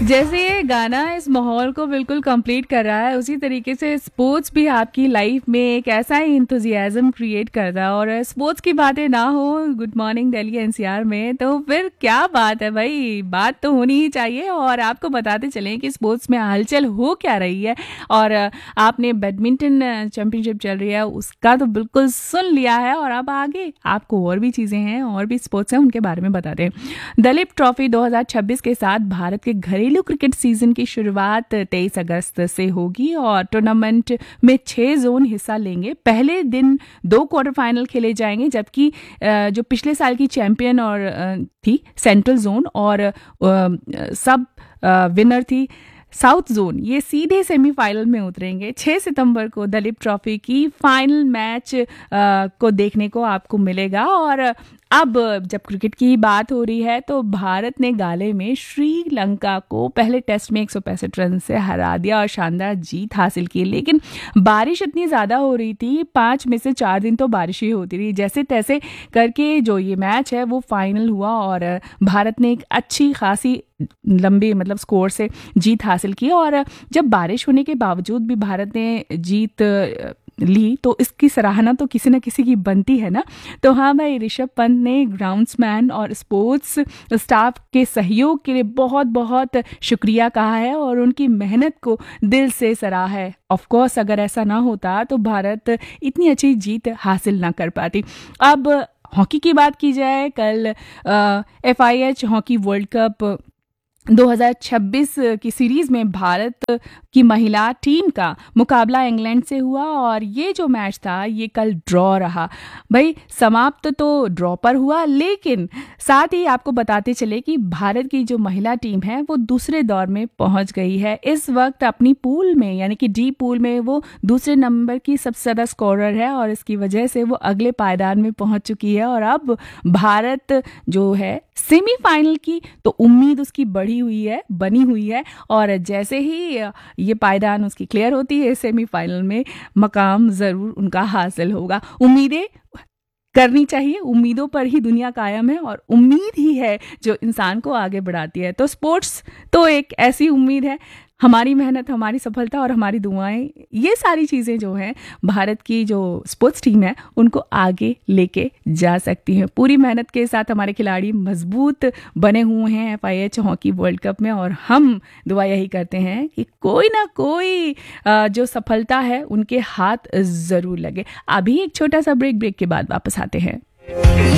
जैसे ये गाना इस माहौल को बिल्कुल कंप्लीट कर रहा है, उसी तरीके से स्पोर्ट्स भी आपकी लाइफ में एक ऐसा ही इंथुजियाज्म क्रिएट करता है। और स्पोर्ट्स की बातें ना हो गुड मॉर्निंग दिल्ली एनसीआर में तो फिर क्या बात है भाई, बात तो होनी ही चाहिए। और आपको बताते चलें कि स्पोर्ट्स में हलचल हो क्या रही है। और आपने बैडमिंटन चैंपियनशिप चल रही है उसका तो बिल्कुल सुन लिया है, और अब आगे आपको और भी चीज़ें हैं और भी स्पोर्ट्स हैं उनके बारे में बताते हैं। दलीप ट्रॉफी 2026 के साथ भारत के घरेलू क्रिकेट सीजन की शुरुआत 23 अगस्त से होगी और टूर्नामेंट में 6 जोन हिस्सा लेंगे। पहले दिन 2 क्वार्टर फाइनल खेले जाएंगे, जबकि जो पिछले साल की चैंपियन और थी सेंट्रल जोन और सब विनर थी साउथ जोन, ये सीधे सेमीफाइनल में उतरेंगे। 6 सितंबर को दलीप ट्रॉफी की फाइनल मैच को देखने को आपको मिलेगा। और अब जब क्रिकेट की बात हो रही है तो भारत ने गाले में श्रीलंका को पहले टेस्ट में 165 रन से हरा दिया और शानदार जीत हासिल की। लेकिन बारिश इतनी ज़्यादा हो रही थी, 5 में से 4 दिन तो बारिश ही होती रही। जैसे तैसे करके जो ये मैच है वो फाइनल हुआ और भारत ने एक अच्छी खासी लंबी स्कोर से जीत हासिल की। और जब बारिश होने के बावजूद भी भारत ने जीत ली तो इसकी सराहना तो किसी न किसी की बनती है ना। तो हाँ भाई, ऋषभ पंत ने ग्राउंड्समैन और स्पोर्ट्स स्टाफ के सहयोग के लिए बहुत बहुत शुक्रिया कहा है और उनकी मेहनत को दिल से सराहा है। ऑफ कोर्स अगर ऐसा ना होता तो भारत इतनी अच्छी जीत हासिल ना कर पाती। अब हॉकी की बात की जाए, कल FIH हॉकी वर्ल्ड कप 2026 की सीरीज में भारत की महिला टीम का मुकाबला इंग्लैंड से हुआ और ये जो मैच था ये कल ड्रॉ रहा। भाई समाप्त तो ड्रॉ पर हुआ, लेकिन साथ ही आपको बताते चले कि भारत की जो महिला टीम है वो दूसरे दौर में पहुंच गई है। इस वक्त अपनी पूल में यानी कि डी पूल में वो दूसरे नंबर की सबसे ज़्यादा स्कोरर है और इसकी वजह से वो अगले पायदान में पहुंच चुकी है। और अब भारत जो है सेमीफाइनल की तो उम्मीद उसकी बनी हुई है और जैसे ही ये पायदान उसकी क्लियर होती है सेमीफाइनल में मकाम ज़रूर उनका हासिल होगा। उम्मीदें करनी चाहिए, उम्मीदों पर ही दुनिया कायम है और उम्मीद ही है जो इंसान को आगे बढ़ाती है। तो स्पोर्ट्स तो एक ऐसी उम्मीद है, हमारी मेहनत, हमारी सफलता और हमारी दुआएं, ये सारी चीज़ें जो हैं भारत की जो स्पोर्ट्स टीम है उनको आगे लेके जा सकती हैं। पूरी मेहनत के साथ हमारे खिलाड़ी मजबूत बने हुए हैं FIH हॉकी वर्ल्ड कप में और हम दुआ यही करते हैं कि कोई ना कोई जो सफलता है उनके हाथ ज़रूर लगे। अभी एक छोटा सा ब्रेक के बाद वापस आते हैं।